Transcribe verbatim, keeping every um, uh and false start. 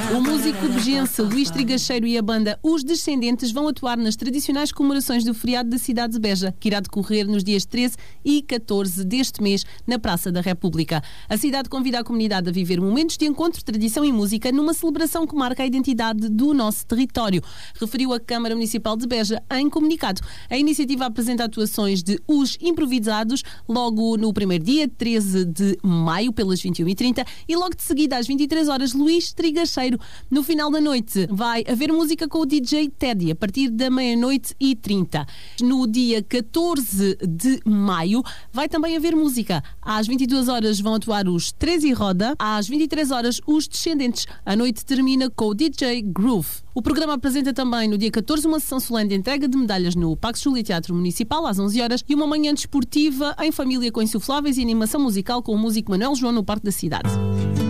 O músico begense Luís Trigacheiro e a banda Os Descendentes vão atuar nas tradicionais comemorações do feriado da cidade de Beja, que irá decorrer nos dias treze e catorze deste mês, na Praça da República. A cidade convida a comunidade a viver momentos de encontro, tradição e música numa celebração que marca a identidade do nosso território, referiu a Câmara Municipal de Beja em comunicado. A iniciativa apresenta atuações de Os Improvisados logo no primeiro dia, treze de maio, pelas vinte e uma e trinta, e logo de seguida, às vinte e três horas, Luís Trigacheiro. No final da noite vai haver música com o D J Teddy, a partir da meia-noite e trinta. No dia catorze de maio vai também haver música. Às vinte e duas horas vão atuar os Três e Roda, às vinte e três horas os Descendentes. A noite termina com o D J Groove. O programa apresenta também no dia catorze uma sessão solene de entrega de medalhas no Pax Júlia Teatro Municipal às onze horas e uma manhã desportiva em família com insufláveis e animação musical com o músico Manuel João no Parque da Cidade.